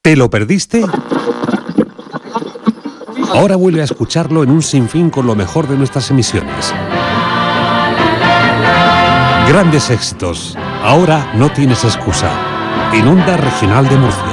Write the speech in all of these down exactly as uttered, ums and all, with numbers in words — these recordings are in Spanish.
¿Te lo perdiste? Ahora vuelve a escucharlo en un sinfín con lo mejor de nuestras emisiones. Grandes éxitos. Ahora no tienes excusa. En Onda Regional de Murcia.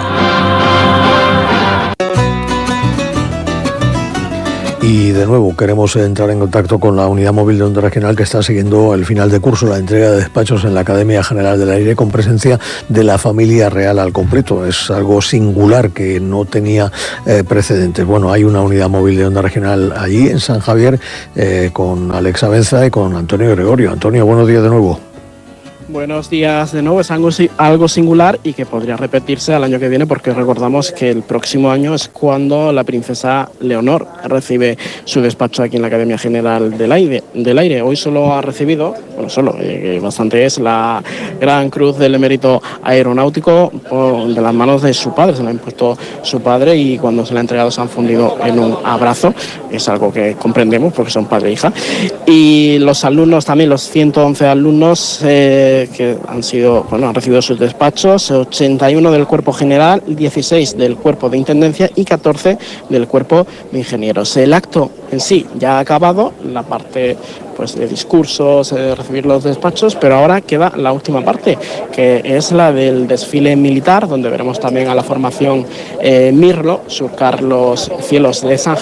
Y de nuevo queremos entrar en contacto con la unidad móvil de Onda Regional que está siguiendo el final de curso, la entrega de despachos en la Academia General del Aire con presencia de la familia real al completo. Es algo singular que no tenía eh, precedentes. Bueno, hay una unidad móvil de Onda Regional allí en San Javier eh, con Alexa Benza y con Antonio Gregorio. Antonio, buenos días de nuevo. Buenos días de nuevo. Es algo, algo singular y que podría repetirse al año que viene, porque recordamos que el próximo año es cuando la princesa Leonor recibe su despacho aquí en la Academia General del Aire. Del Aire. Hoy solo ha recibido, bueno, solo, eh, bastante es, la Gran Cruz del Emérito Aeronáutico oh, de las manos de su padre. Se la ha impuesto su padre y cuando se la ha entregado se han fundido en un abrazo. Es algo que comprendemos porque son padre e hija. Y los alumnos también, los ciento once alumnos eh, que han sido, bueno, han recibido sus despachos, ochenta y uno del cuerpo general, dieciséis del cuerpo de intendencia y catorce del cuerpo de ingenieros. El acto en sí ya ha acabado, la parte pues de discursos, de recibir los despachos, pero ahora queda la última parte, que es la del desfile militar, donde veremos también a la formación eh, Mirlo surcar los cielos de San